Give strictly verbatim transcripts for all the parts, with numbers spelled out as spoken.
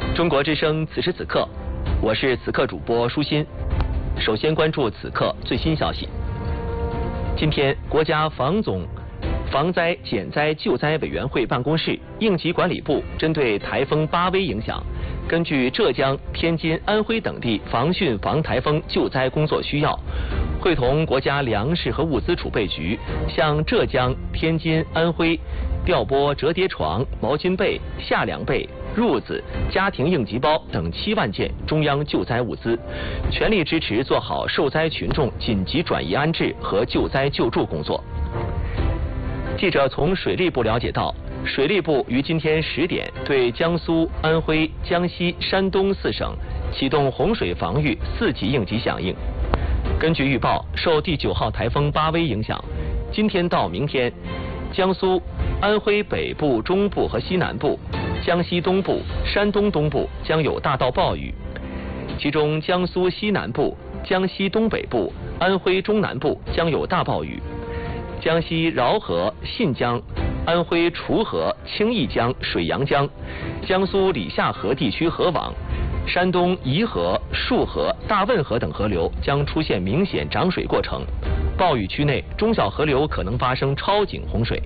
中国之声此时此刻，我是此刻主播舒心。首先关注此刻最新消息。今天，国家防总防灾减灾救灾委员会办公室、应急管理部针对台风巴威影响，根据浙江、天津、安徽等地防汛防台风救灾工作需要，会同国家粮食和物资储备局向浙江、天津、安徽调拨折叠床、毛巾被、夏凉被、褥子、家庭应急包等七万件中央救灾物资，全力支持做好受灾群众紧急转移安置和救灾救助工作。记者从水利部了解到，水利部于今天十点对江苏、安徽、江西、山东四省启动洪水防御四级应急响应。根据预报，受第九号台风巴威影响，今天到明天，江苏、安徽北部、中部和西南部、江西东部、山东东部将有大到暴雨，其中江苏西南部、江西东北部、安徽中南部将有大暴雨。江西饶河、信江、安徽楚河、青义江、水阳江、江苏里夏河地区河网、山东沂河、束河、大汶河等河流将出现明显涨水过程，暴雨区内中小河流可能发生超警洪水。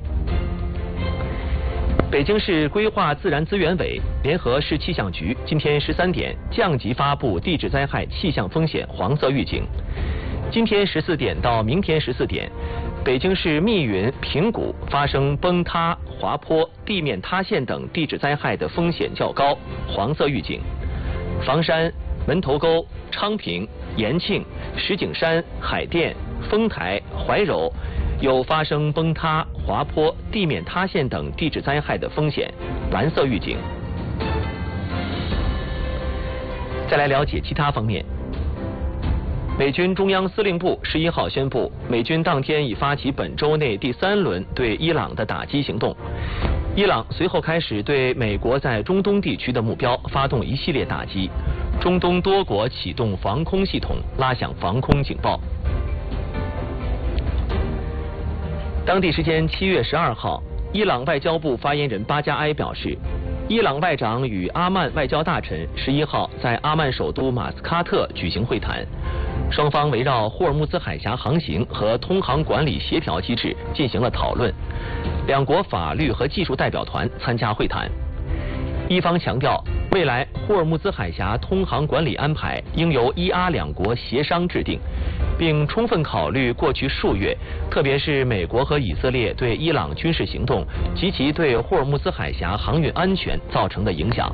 北京市规划自然资源委联合市气象局今天十三点降级发布地质灾害气象风险黄色预警。今天十四点到明天十四点，北京市密云、平谷发生崩塌、滑坡、地面塌陷等地质灾害的风险较高，黄色预警。房山、门头沟、昌平、延庆、石景山、海淀、丰台、怀柔有发生崩塌、滑坡、地面塌陷等地质灾害的风险，蓝色预警。再来了解其他方面。美军中央司令部十一号宣布，美军当天已发起本周内第三轮对伊朗的打击行动。伊朗随后开始对美国在中东地区的目标发动一系列打击，中东多国启动防空系统，拉响防空警报。当地时间七月十二号，伊朗外交部发言人巴加埃表示，伊朗外长与阿曼外交大臣十一号在阿曼首都马斯喀特举行会谈，双方围绕霍尔木兹海峡航行和通航管理协调机制进行了讨论，两国法律和技术代表团参加会谈。伊方强调，未来霍尔木兹海峡通航管理安排应由伊阿两国协商制定，并充分考虑过去数月，特别是美国和以色列对伊朗军事行动及其对霍尔木兹海峡航运安全造成的影响。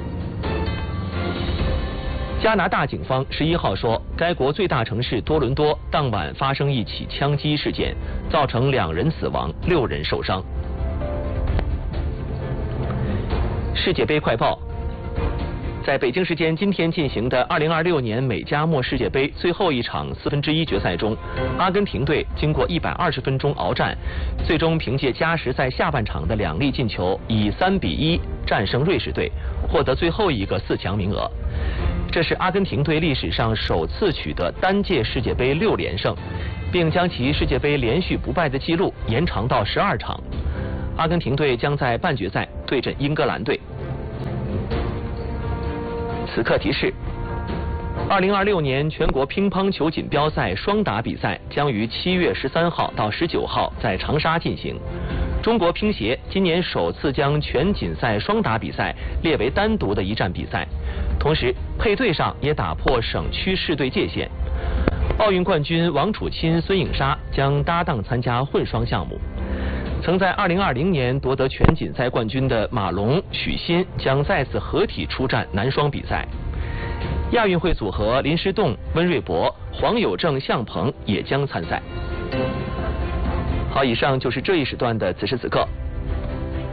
加拿大警方十一号说，该国最大城市多伦多当晚发生一起枪击事件，造成两人死亡，六人受伤。世界杯快报。在北京时间今天进行的二零二六年美加墨世界杯最后一场四分之一决赛中，阿根廷队经过一百二十分钟鏖战，最终凭借加时赛下半场的两粒进球，以三比一战胜瑞士队，获得最后一个四强名额。这是阿根廷队历史上首次取得单届世界杯六连胜，并将其世界杯连续不败的纪录延长到十二场。阿根廷队将在半决赛对阵英格兰队。此刻提示：二零二六年全国乒乓球锦标赛双打比赛将于七月十三号到十九号在长沙进行。中国乒协今年首次将全锦赛双打比赛列为单独的一站比赛，同时配对上也打破省区市队界限。奥运冠军王楚钦、孙颖莎将搭档参加混双项目。曾在二零二零年夺得全锦赛冠军的马龙、许昕将再次合体出战男双比赛。亚运会组合林诗栋、温瑞博、黄有正、向鹏也将参赛。好，以上就是这一时段的此时此刻。